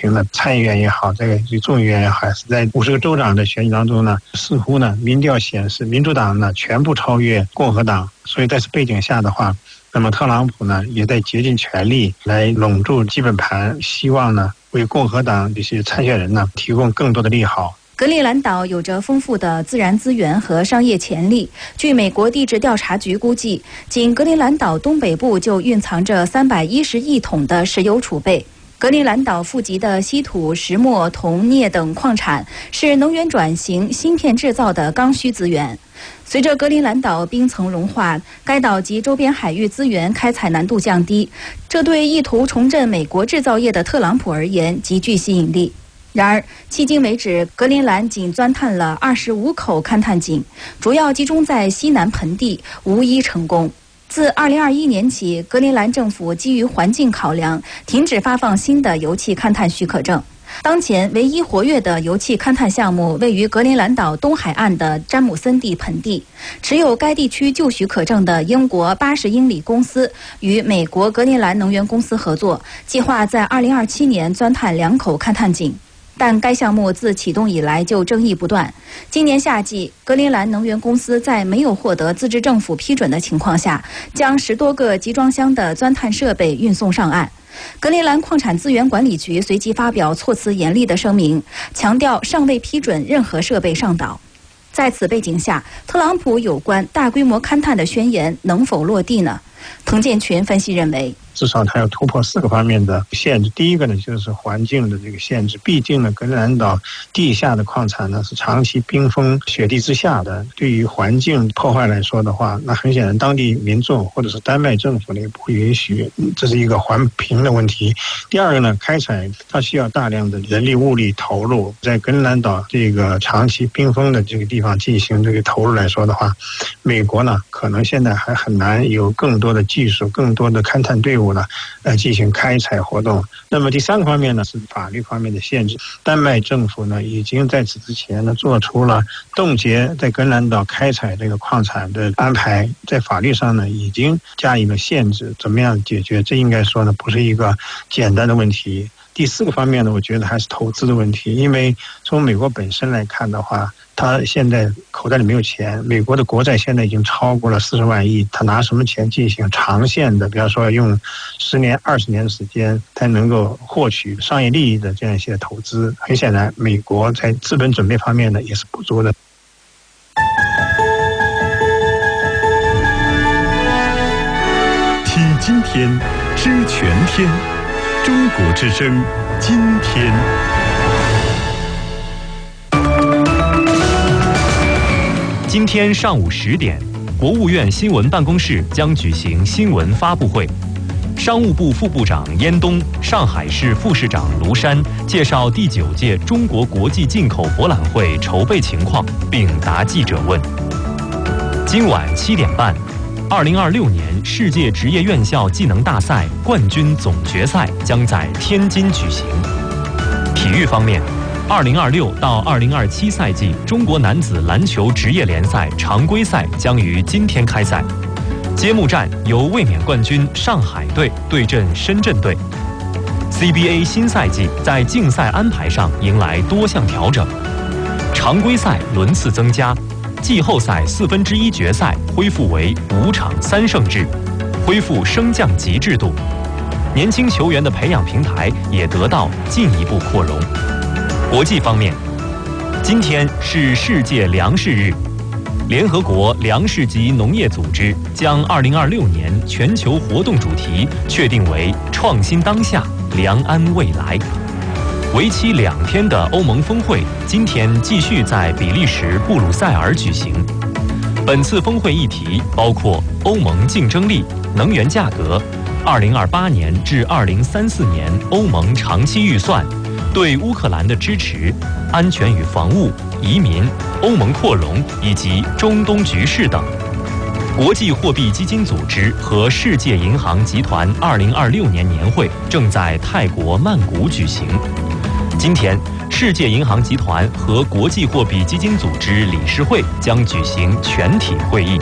群呢，参议院也好，这个众议院也好，还是在50个州长的选举当中呢，似乎呢民调显示民主党呢全部超越共和党，所以在此背景下的话，那么特朗普呢也在竭尽全力来拢住基本盘，希望呢为共和党这些参选人呢提供更多的利好。 格陵兰岛有着丰富的自然资源和商业潜力。据美国地质调查局估计，仅格陵兰岛东北部就蕴藏着310亿桶的石油储备。格陵兰岛富集的稀土、石墨、铜、镍等矿产是能源转型、芯片制造的刚需资源。随着格陵兰岛冰层融化，该岛及周边海域资源开采难度降低，这对意图重振美国制造业的特朗普而言极具吸引力。然而，迄今为止，格陵兰仅钻探了25口勘探井，主要集中在西南盆地，无一成功。自2021年起，格陵兰政府基于环境考量，停止发放新的油气勘探许可证。当前唯一活跃的油气勘探项目位于格陵兰岛东海岸的詹姆森地盆地，持有该地区旧许可证的英国80英里公司与美国格陵兰能源公司合作，计划在2027年钻探2口勘探井。但该项目自启动以来就争议不断。今年夏季，格陵兰能源公司在没有获得自治政府批准的情况下，将10多个集装箱的钻探设备运送上岸。格陵兰矿产资源管理局随即发表措辞严厉的声明，强调尚未批准任何设备上岛。在此背景下，特朗普有关大规模勘探的宣言能否落地呢？滕建群分析认为， 至少它要突破4个方面的限制。第一个呢，就是环境的这个限制。毕竟呢，格陵兰岛地下的矿产呢是长期冰封雪地之下的，对于环境破坏来说的话，那很显然当地民众或者是丹麦政府呢也不会允许，这是一个环评的问题。第二个呢，开采它需要大量的人力物力投入，在格陵兰岛这个长期冰封的这个地方进行这个投入来说的话，美国呢可能现在还很难有更多的技术、更多的勘探队伍呢进行开采活动。那么第3个方面呢是法律方面的限制。丹麦政府呢已经在此之前呢做出了冻结在格陵兰岛开采这个矿产的安排，在法律上呢已经加以了限制。怎么样解决？这应该说呢不是一个简单的问题。第4个方面呢，我觉得还是投资的问题。因为从美国本身来看的话，他现在口袋里没有钱，美国的国债现在已经超过了40万亿，他拿什么钱进行长线的，比方说用10年、20年的时间才能够获取商业利益的这样一些投资？很显然，美国在资本准备方面呢也是不足的。 听今天，知全天，中国之声，今天。 今天上午10点，国务院新闻办公室将举行新闻发布会。商务部副部长燕东、上海市副市长卢山介绍第9届中国国际进口博览会筹备情况，并答记者问。今晚7点半，2026年世界职业院校技能大赛冠军总决赛将在天津举行。体育方面，2026到2027赛季中国男子篮球职业联赛常规赛将于今天开赛，揭幕战由卫冕冠军上海队对阵深圳队。CBA 新赛季在竞赛安排上迎来多项调整，常规赛轮次增加，季后赛1/4决赛恢复为5场3胜制，恢复升降级制度。年轻球员的培养平台也得到进一步扩容。国际方面，今天是世界粮食日，联合国粮食及农业组织将2026年全球活动主题确定为“创新当下，良安未来”。为期2天的欧盟峰会今天继续在比利时布鲁塞尔举行。本次峰会议题包括欧盟竞争力、能源价格、2028年至2034年欧盟长期预算、对乌克兰的支持、安全与防务、移民、欧盟扩容以及中东局势等。国际货币基金组织和世界银行集团2026年年会正在泰国曼谷举行。今天，世界银行集团和国际货币基金组织理事会将举行全体会议。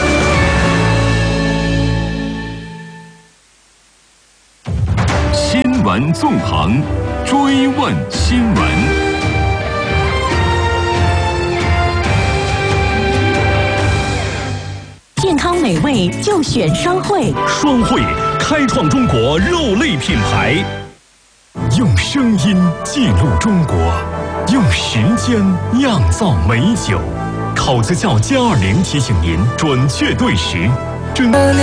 新闻纵横，追问新闻。 健康美味就选双汇， 双汇开创中国肉类品牌，用声音记录中国，用时间酿造美酒。考子窖+20提醒您准确对时。